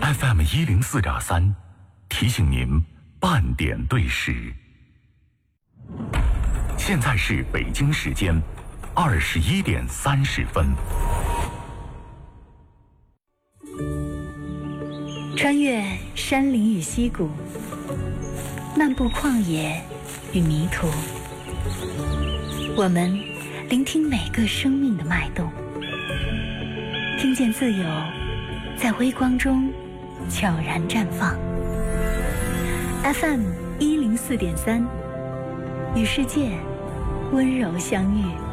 FM104.3，提醒您半点对时。现在是北京时间21点30分。 穿越山林与溪谷，漫步旷野与迷途，我们聆听每个生命的脉动，听见自由在微光中悄然绽放。FM104.3，与世界温柔相遇。